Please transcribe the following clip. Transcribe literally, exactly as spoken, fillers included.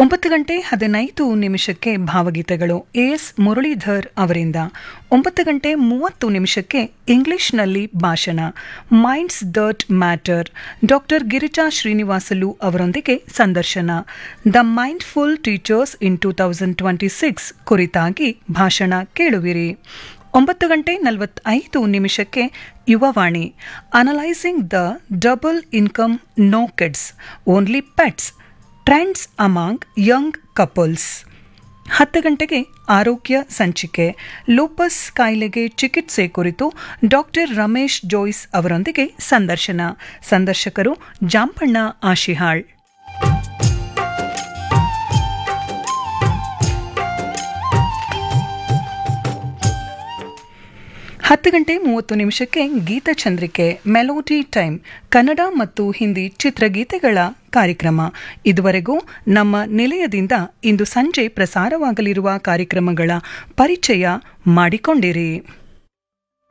ಒಂಬತ್ತು ಗಂಟೆ ಹದಿನೈದು ನಿಮಿಷಕ್ಕೆ ಭಾವಗೀತೆಗಳು ಎಎಸ್ ಮುರಳೀಧರ್ ಅವರಿಂದ. ಒಂಬತ್ತು ಗಂಟೆ ಮೂವತ್ತು ನಿಮಿಷಕ್ಕೆ ಇಂಗ್ಲಿಷ್ನಲ್ಲಿ ಭಾಷಣ minds that matter doctor Girija Srinivasulu ಅವರೊಂದಿಗೆ ಸಂದರ್ಶನ. The mindful teachers in two thousand twenty six ಕುರಿತಾಗಿ ಭಾಷಣ ಕೇಳುವಿರಿ. ಒಂಬತ್ತು ಗಂಟೆ ನಲವತ್ತೈದು ನಿಮಿಷಕ್ಕೆ Yuvavani analysing the double income no kids only pets trends among Young couples. ಹತ್ತು ಗಂಟೆಗೆ ಆರೋಗ್ಯ ಸಂಚಿಕೆ ಲೂಪಸ್ ಕಾಯಿಲೆಗೆ ಚಿಕಿತ್ಸೆ ಕುರಿತು ಡಾಕ್ಟರ್ ರಮೇಶ್ ಜೋಯ್ಸ್ ಅವರೊಂದಿಗೆ ಸಂದರ್ಶನ. ಸಂದರ್ಶಕರು ಜಾಂಪಣ್ಣ ಆಶಿಹಾಳ್. ಹತ್ತು ಗಂಟೆ ಮೂವತ್ತು ನಿಮಿಷಕ್ಕೆ ಗೀತಚಂದ್ರಿಕೆ ಮೆಲೋಡಿ ಟೈಮ್ ಕನ್ನಡ ಮತ್ತು ಹಿಂದಿ ಚಿತ್ರಗೀತೆಗಳ ಕಾರ್ಯಕ್ರಮ. ಇದುವರೆಗೂ ನಮ್ಮ ನಿಲಯದಿಂದ ಇಂದು ಸಂಜೆ ಪ್ರಸಾರವಾಗಲಿರುವ ಕಾರ್ಯಕ್ರಮಗಳ ಪರಿಚಯ ಮಾಡಿಕೊಂಡಿರಿ.